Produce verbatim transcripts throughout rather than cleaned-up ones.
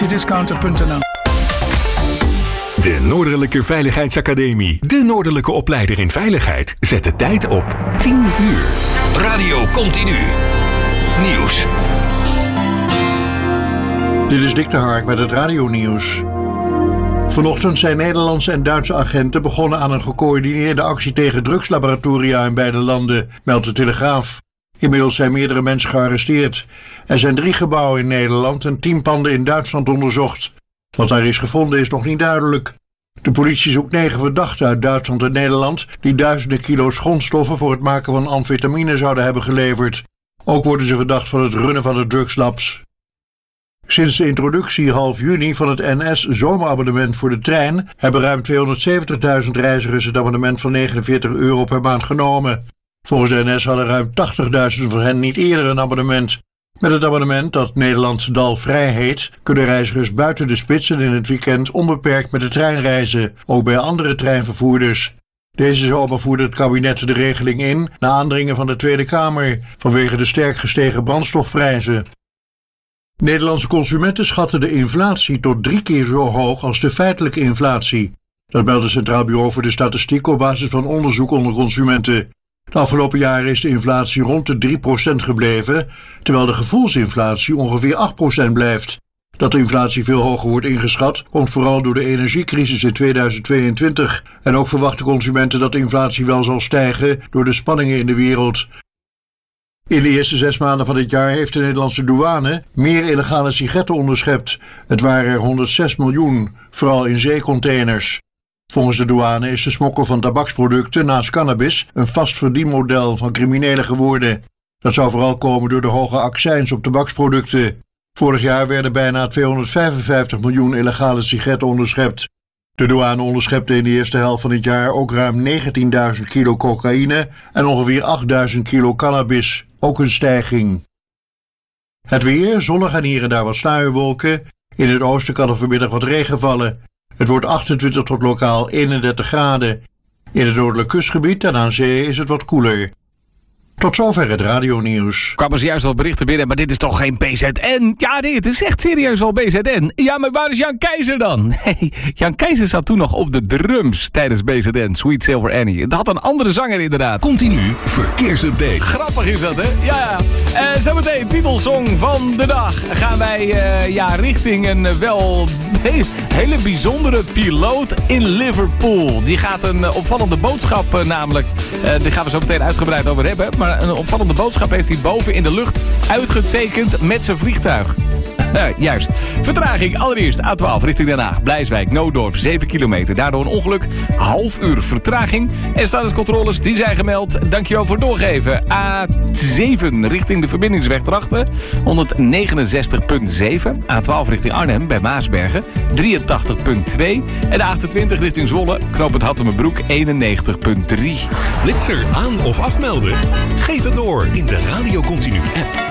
discounter punt n l. De Noordelijke Veiligheidsacademie. De Noordelijke opleider in veiligheid. Zet de tijd op tien uur. Radio Continu. Nieuws. Dit is Dick de Hark met het radionieuws. Vanochtend zijn Nederlandse en Duitse agenten begonnen aan een gecoördineerde actie tegen drugslaboratoria in beide landen, meldt de Telegraaf. Inmiddels zijn meerdere mensen gearresteerd. Er zijn drie gebouwen in Nederland en tien panden in Duitsland onderzocht. Wat daar is gevonden is nog niet duidelijk. De politie zoekt negen verdachten uit Duitsland en Nederland die duizenden kilo's grondstoffen voor het maken van amfetamine zouden hebben geleverd. Ook worden ze verdacht van het runnen van de drugslabs. Sinds de introductie half juni van het N S-zomerabonnement voor de trein hebben ruim tweehonderdzeventigduizend reizigers het abonnement van negenenveertig euro per maand genomen. Volgens de N S hadden ruim tachtigduizend van hen niet eerder een abonnement. Met het abonnement, dat Nederlands Dalvrij heet, kunnen reizigers buiten de spits en in het weekend onbeperkt met de trein reizen, ook bij andere treinvervoerders. Deze zomer voerde het kabinet de regeling in na aandringen van de Tweede Kamer vanwege de sterk gestegen brandstofprijzen. Nederlandse consumenten schatten de inflatie tot drie keer zo hoog als de feitelijke inflatie. Dat meldt het Centraal Bureau voor de Statistiek op basis van onderzoek onder consumenten. De afgelopen jaren is de inflatie rond de drie procent gebleven, terwijl de gevoelsinflatie ongeveer acht procent blijft. Dat de inflatie veel hoger wordt ingeschat, komt vooral door de energiecrisis in tweeduizend tweeëntwintig. En ook verwachten consumenten dat de inflatie wel zal stijgen door de spanningen in de wereld. In de eerste zes maanden van dit jaar heeft de Nederlandse douane meer illegale sigaretten onderschept. Het waren er honderdzes miljoen, vooral in zeecontainers. Volgens de douane is de smokkel van tabaksproducten naast cannabis een vast verdienmodel van criminelen geworden. Dat zou vooral komen door de hoge accijns op tabaksproducten. Vorig jaar werden bijna tweehonderdvijfenvijftig miljoen illegale sigaretten onderschept. De douane onderschepte in de eerste helft van het jaar ook ruim negentienduizend kilo cocaïne en ongeveer achtduizend kilo cannabis, ook een stijging. Het weer, zonnig en hier en daar wat sluierwolken. In het oosten kan er vanmiddag wat regen vallen. Het wordt achtentwintig tot lokaal eenendertig graden. In het noordelijk kustgebied en aan zee is het wat koeler. Tot zover het radionieuws. Kwamen ze juist al berichten binnen, maar dit is toch geen B Z N? Ja, nee, het is echt serieus al B Z N. Ja, maar waar is Jan Keizer dan? Nee, Jan Keizer zat toen nog op de drums tijdens B Z N, Sweet Silver Annie. Het had een andere zanger inderdaad. Continu verkeersupdate. Grappig is dat, hè? Ja, ja. Uh, zometeen, titelsong van de dag. Gaan wij uh, ja, richting een uh, wel he- hele bijzondere piloot in Liverpool. Die gaat een uh, opvallende boodschap uh, namelijk. Uh, die gaan we zo meteen uitgebreid over hebben. Maar een opvallende boodschap heeft hij boven in de lucht uitgetekend met zijn vliegtuig. Uh, juist. Vertraging allereerst A twaalf richting Den Haag. Blijswijk, Noodorp, zeven kilometer. Daardoor een ongeluk. Half uur vertraging. En statuscontroles die zijn gemeld. Dankjewel voor het doorgeven. A zeven richting de verbindingsweg erachter. honderdnegenenzestig komma zeven. A twaalf richting Arnhem bij Maasbergen. drieëntachtig komma twee. En de achtentwintig richting Zwolle. Knooppunt Hattemerbroek eenennegentig komma drie. Flitser aan of afmelden? Geef het door in de Radio Continu app.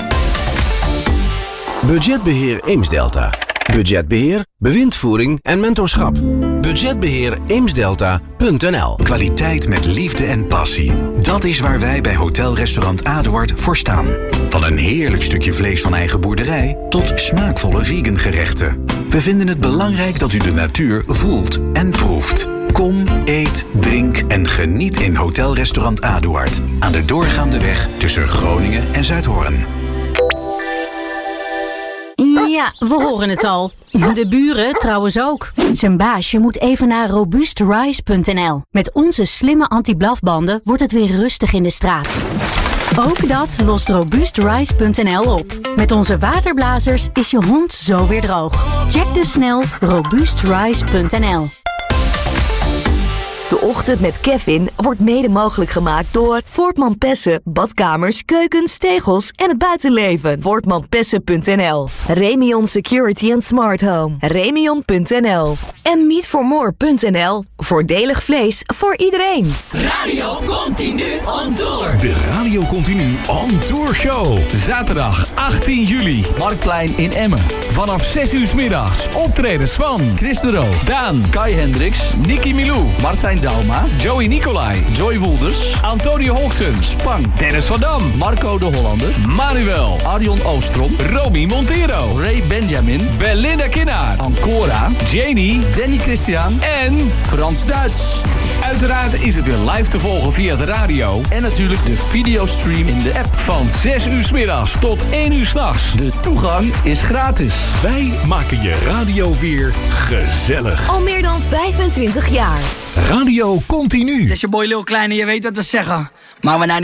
Budgetbeheer Eemsdelta. Budgetbeheer, bewindvoering en mentorschap. Budgetbeheer Eemsdelta punt n l. Kwaliteit met liefde en passie. Dat is waar wij bij Hotel-Restaurant Aduard voor staan. Van een heerlijk stukje vlees van eigen boerderij tot smaakvolle vegan gerechten. We vinden het belangrijk dat u de natuur voelt en proeft. Kom, eet, drink en geniet in Hotel-Restaurant Aduard. Aan de doorgaande weg tussen Groningen en Zuidhoorn. Ja, we horen het al. De buren trouwens ook. Zijn baasje moet even naar robuustrise punt n l. Met onze slimme anti-blafbanden wordt het weer rustig in de straat. Ook dat lost robuustrise punt n l op. Met onze waterblazers is je hond zo weer droog. Check dus snel robuustrise punt n l. De Ochtend met Kevin wordt mede mogelijk gemaakt door Voortman Pessen, badkamers, keukens, tegels en het buitenleven. Voortman Pessen punt n l. Remion Security and Smart Home. Remion punt n l. En meat for more punt n l. Voordelig vlees voor iedereen. Radio Continu on tour. De Radio Continu on tour show. Zaterdag achttien juli. Marktplein in Emmen. Vanaf zes uur 's middags. Optredens van Chris de Roo, Daan, Kai Hendricks, Nicky Milou, Martijn Martijn Dauma, Joey Nicolai, Joy Woelders, Antonio Holksen, Spang, Dennis van Dam, Marco de Hollander, Manuel, Arjon Oostrom, Romy Montero, Ray Benjamin, Belinda Kinnaar, Ancora, Janie Danny Christian en Frans Duits. Uiteraard is het weer live te volgen via de radio. En natuurlijk de videostream in de app. Van zes uur 's middags tot één uur 's nachts. De toegang is gratis. Wij maken je radio weer gezellig. Al meer dan vijfentwintig jaar. Radio Continu. Dat is je boy Lil Kleine, je weet wat we zeggen. Maar we nou